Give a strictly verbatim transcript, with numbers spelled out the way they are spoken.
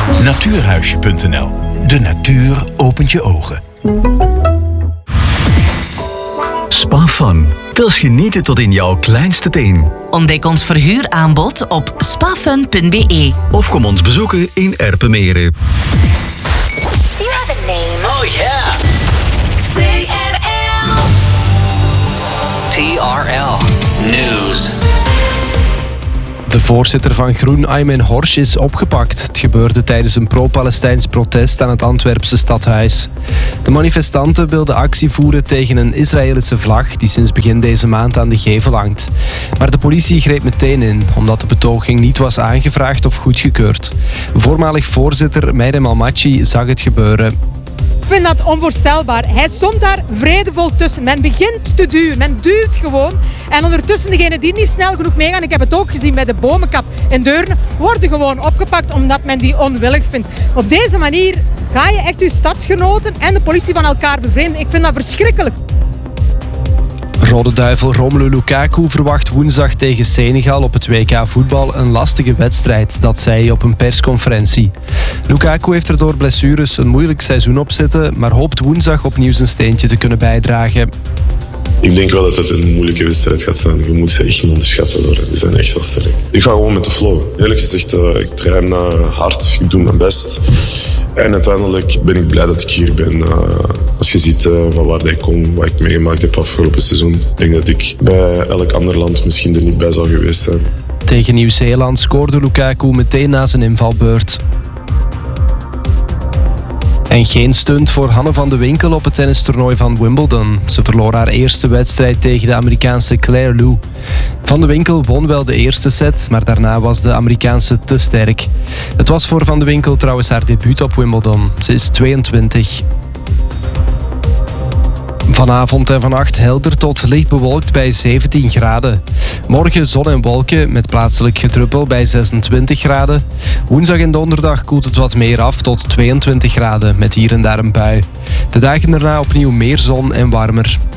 Natuurhuisje punt n l. De natuur opent je ogen. Spa Fun. Wils genieten tot in jouw kleinste teen. Ontdek ons verhuuraanbod op spafun punt b e. Of kom ons bezoeken in Erpenmeren. You have a name. Oh yeah. T R L. T R L News. De voorzitter van Groen, Aymen Horsch, is opgepakt. Het gebeurde tijdens een pro-Palestijns protest aan het Antwerpse stadhuis. De manifestanten wilden actie voeren tegen een Israëlische vlag die sinds begin deze maand aan de gevel hangt. Maar de politie greep meteen in, omdat de betoging niet was aangevraagd of goedgekeurd. Voormalig voorzitter Meirem Almachi zag het gebeuren. Ik vind dat onvoorstelbaar. Hij stond daar vredevol tussen. Men begint te duwen. Men duwt gewoon. En ondertussen degenen die niet snel genoeg meegaan, ik heb het ook gezien bij de bomenkap in Deurne, worden gewoon opgepakt omdat men die onwillig vindt. Op deze manier ga je echt je stadsgenoten en de politie van elkaar bevreemden. Ik vind dat verschrikkelijk. Rode Duivel Romelu Lukaku verwacht woensdag tegen Senegal op het W K voetbal een lastige wedstrijd. Dat zei hij op een persconferentie. Lukaku heeft er door blessures een moeilijk seizoen op zitten, maar hoopt woensdag opnieuw zijn steentje te kunnen bijdragen. Ik denk wel dat het een moeilijke wedstrijd gaat zijn. Je moet ze echt niet onderschatten. Hoor. Die zijn echt wel sterk. Ik ga gewoon met de flow. Eerlijk gezegd, uh, ik train uh, hard. Ik doe mijn best. En uiteindelijk ben ik blij dat ik hier ben. Uh, als je ziet uh, van waar ik kom, wat ik meegemaakt heb afgelopen seizoen. Ik denk dat ik bij elk ander land misschien er niet bij zou geweest zijn. Tegen Nieuw-Zeeland scoorde Lukaku meteen na zijn invalbeurt. En geen stunt voor Hanne van de Winkel op het tennistoernooi van Wimbledon. Ze verloor haar eerste wedstrijd tegen de Amerikaanse Claire Liu. Van de Winkel won wel de eerste set, maar daarna was de Amerikaanse te sterk. Het was voor Van de Winkel trouwens haar debuut op Wimbledon. Ze is tweeëntwintig. Vanavond en vannacht helder tot licht bewolkt bij zeventien graden. Morgen zon en wolken met plaatselijk gedruppel bij zesentwintig graden. Woensdag en donderdag koelt het wat meer af tot tweeëntwintig graden met hier en daar een bui. De dagen daarna opnieuw meer zon en warmer.